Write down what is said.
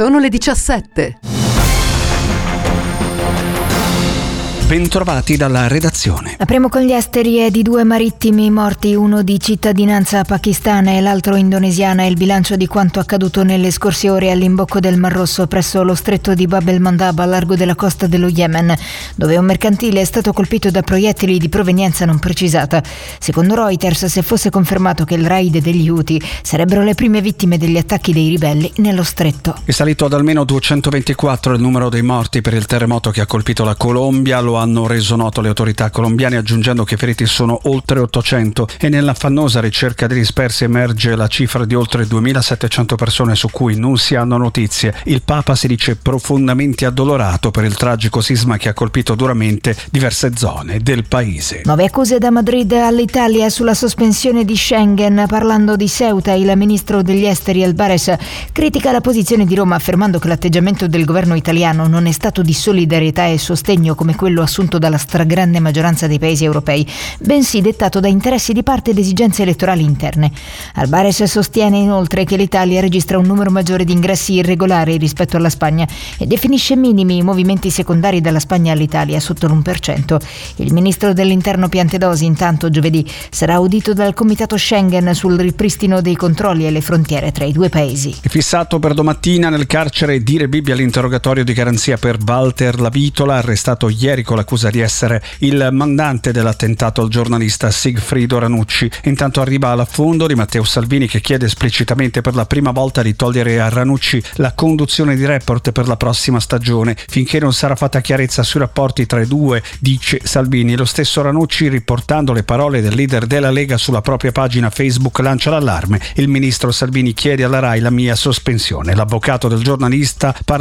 Sono le 17. Bentrovati dalla redazione. Apriamo con gli esteri di 2 marittimi morti, uno di cittadinanza pakistana e l'altro indonesiana. È il bilancio di quanto accaduto nelle scorse ore all'imbocco del Mar Rosso presso lo stretto di Bab el-Mandab a largo della costa dello Yemen, dove un mercantile è stato colpito da proiettili di provenienza non precisata. Secondo Reuters, se fosse confermato che il raid degli Houthi sarebbero le prime vittime degli attacchi dei ribelli nello stretto. È salito ad almeno 224 il numero dei morti per il terremoto che ha colpito la Colombia. Lo hanno reso noto le autorità colombiane, aggiungendo che i feriti sono oltre 800 e nell'affannosa ricerca dei dispersi emerge la cifra di oltre 2700 persone su cui non si hanno notizie. Il Papa si dice profondamente addolorato per il tragico sisma che ha colpito duramente diverse zone del paese. Nuove accuse da Madrid all'Italia sulla sospensione di Schengen. Parlando di Ceuta, il ministro degli esteri Álvarez critica la posizione di Roma, affermando che l'atteggiamento del governo italiano non è stato di solidarietà e sostegno come quello assunto dalla stragrande maggioranza dei paesi europei, bensì dettato da interessi di parte ed esigenze elettorali interne. Álvarez sostiene inoltre che l'Italia registra un numero maggiore di ingressi irregolari rispetto alla Spagna e definisce minimi i movimenti secondari dalla Spagna all'Italia, sotto l'1%. Il ministro dell'Interno Piantedosi, intanto, giovedì sarà audito dal Comitato Schengen sul ripristino dei controlli alle frontiere tra i due paesi. È fissato per domattina nel carcere di Rebibbia l'interrogatorio di garanzia per Walter Lavitola, arrestato ieri con l'accusa di essere il mandante dell'attentato al giornalista Sigfrido Ranucci. Intanto arriva all'affondo di Matteo Salvini, che chiede esplicitamente per la prima volta di togliere a Ranucci la conduzione di Report per la prossima stagione, finché non sarà fatta chiarezza sui rapporti tra i due, dice Salvini. Lo stesso Ranucci, riportando le parole del leader della Lega sulla propria pagina Facebook, lancia l'allarme. Il ministro Salvini chiede alla RAI la mia sospensione. L'avvocato del giornalista